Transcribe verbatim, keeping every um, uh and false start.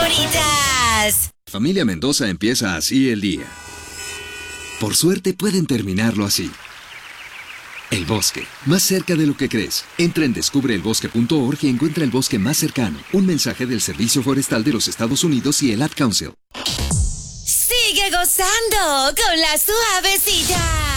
favoritas. Familia Mendoza empieza así el día. Por suerte pueden terminarlo así. El bosque, más cerca de lo que crees. Entra en descubre el bosque punto org y encuentra el bosque más cercano. Un mensaje del Servicio Forestal de los Estados Unidos y el Ad Council. Sigue gozando con la suavecita.